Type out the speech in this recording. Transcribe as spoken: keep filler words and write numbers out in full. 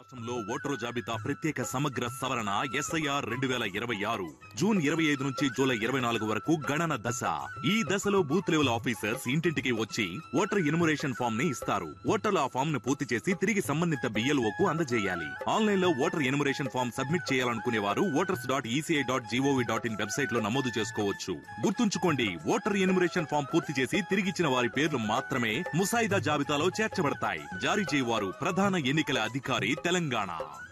రాష్ట్రంలో ఓటరు జాబితా ప్రత్యేక సమగ్ర సవరణ ఎస్ఐఆర్ రెండు వేల ఇరవై ఆరు జూన్ ఇరవై ఐదు నుంచి జూలై ఇరవై నాలుగు వరకు గణన దశ. ఈ దశలో బూత్ లెవెల్ ఆఫీసర్స్ ఇంటింటికి వచ్చి ఓటర్ ఎన్యుమరేషన్ ఫామ్ ని ఇస్తారు. ఓటర్లు ఆ ఫామ్ ను పూర్తి చేసి తిరిగి సంబంధిత బిఎల్ఓ కు అందజేయాలి. ఆన్లైన్ లో ఓటర్ ఎన్యుమరేషన్ ఫామ్ సబ్మిట్ చేయాలనుకునే వారు voters dot ECI dot GOV dot in website లో నమోదు చేసుకోవచ్చు. గుర్తుంచుకోండి, ఓటర్ ఎన్యుమరేషన్ ఫామ్ పూర్తి చేసి తిరిగిచ్చిన వారి పేర్లు మాత్రమే ముసాయిదా జాబితాలో చేర్చబడతాయి. జారీ చేయవారు ప్రధాన ఎన్నికల అధికారి తెలంగాణ.